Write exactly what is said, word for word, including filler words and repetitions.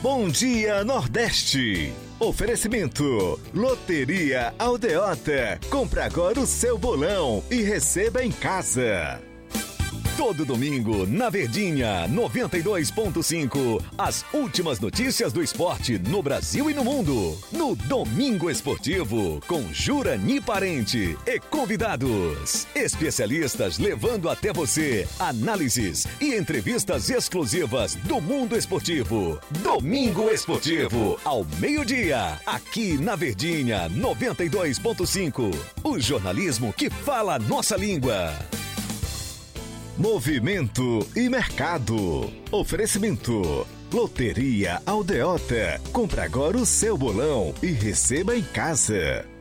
Bom Dia Nordeste. Oferecimento Loteria Aldeota. Compre agora o seu bolão e receba em casa. Todo domingo, na Verdinha, noventa e dois ponto cinco, as últimas notícias do esporte no Brasil e no mundo. No Domingo Esportivo, com Jurani Parente e convidados. Especialistas levando até você análises e entrevistas exclusivas do mundo esportivo. Domingo Esportivo, ao meio-dia, aqui na Verdinha, noventa e dois ponto cinco. O jornalismo que fala a nossa língua. Movimento e mercado. Oferecimento Loteria Aldeota. Compre agora o seu bolão e receba em casa.